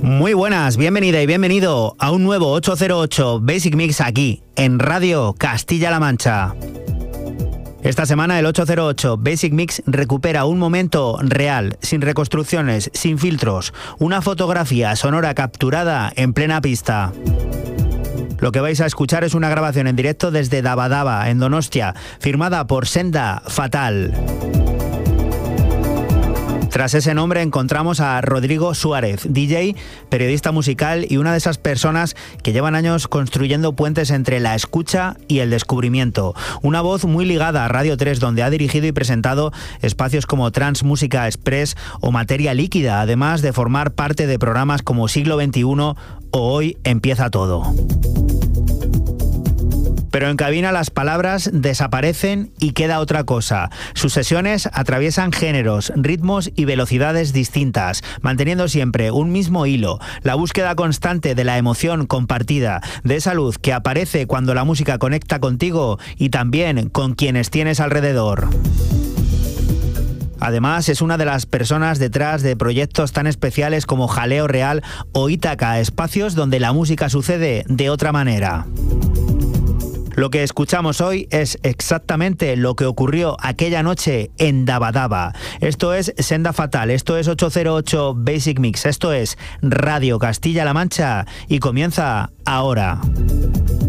Muy buenas, bienvenida y bienvenido a un nuevo 808 Basic Mix aquí, en Radio Castilla-La Mancha. Esta semana el 808 Basic Mix recupera un momento real, sin reconstrucciones, sin filtros, una fotografía sonora capturada en plena pista. Lo que vais a escuchar es una grabación en directo desde Dabadaba, en Donostia, firmada por Senda Fatal. Tras ese nombre encontramos a Rodrigo Suárez, DJ, periodista musical y una de esas personas que llevan años construyendo puentes entre la escucha y el descubrimiento. Una voz muy ligada a Radio 3, donde ha dirigido y presentado espacios como Trans Música Express o Materia Líquida, además de formar parte de programas como Siglo XXI o Hoy Empieza Todo. Pero en cabina las palabras desaparecen y queda otra cosa. Sus sesiones atraviesan géneros, ritmos y velocidades distintas, manteniendo siempre un mismo hilo, la búsqueda constante de la emoción compartida, de esa luz que aparece cuando la música conecta contigo y también con quienes tienes alrededor. Además, es una de las personas detrás de proyectos tan especiales como Jaleo Real o Ítaca, espacios donde la música sucede de otra manera. Lo que escuchamos hoy es exactamente lo que ocurrió aquella noche en Dabadaba. Esto es Senda Fatal, esto es 808 Basic Mix, esto es Radio Castilla-La Mancha y comienza ahora.